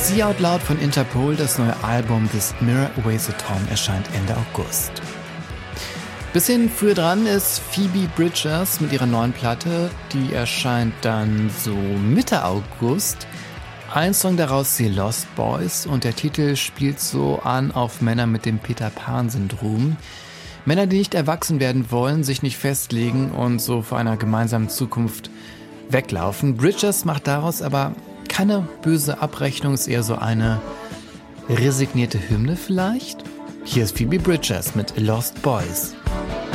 See Out Loud von Interpol, das neue Album des Mirror Ways at Home, erscheint Ende August. Bisschen früher dran ist Phoebe Bridgers mit ihrer neuen Platte, die erscheint dann so Mitte August. Ein Song daraus, The Lost Boys, und der Titel spielt so an auf Männer mit dem Peter-Pan-Syndrom. Männer, die nicht erwachsen werden wollen, sich nicht festlegen und so vor einer gemeinsamen Zukunft weglaufen. Bridgers macht daraus aber keine böse Abrechnung, ist eher so eine resignierte Hymne vielleicht. Hier ist Phoebe Bridgers mit Lost Boys.